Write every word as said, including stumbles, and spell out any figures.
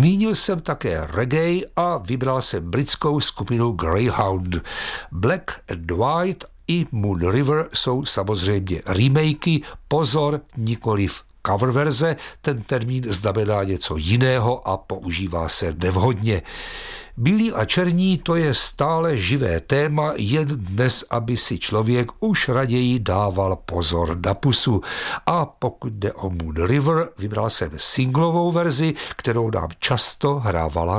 Zmínil jsem také reggae a vybral jsem britskou skupinu Greyhound. Black and White i Moon River jsou samozřejmě remakey, pozor, nikoliv cover verze, ten termín znamená něco jiného a používá se nevhodně. Bílí a černí, to je stále živé téma, jen dnes, aby si člověk už raději dával pozor na pusu. A pokud jde o Moon River, vybral jsem singlovou verzi, kterou nám často hrávala